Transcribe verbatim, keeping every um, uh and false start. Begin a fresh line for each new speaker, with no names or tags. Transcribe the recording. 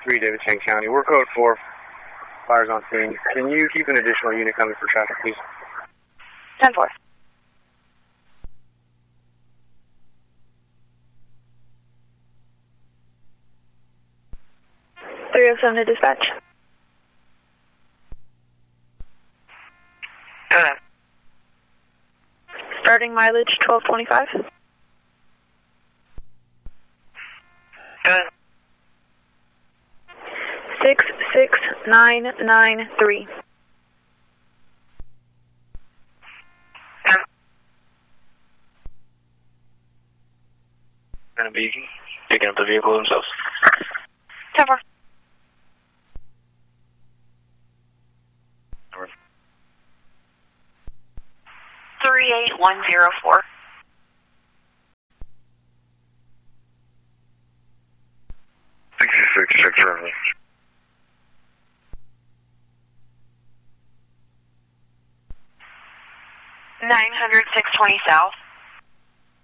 three, Davidson County. We're code four. Fires on scene. Can you keep an additional unit coming for traffic, please?
ten four. three oh seven to dispatch.
Go ahead.
Starting mileage twelve twenty-five.
Go ahead.
six six nine nine three.
Going to be picking up the vehicle themselves.
ten four.
three eight one zero four. sixty-six, six seven. nine hundred, six twenty south.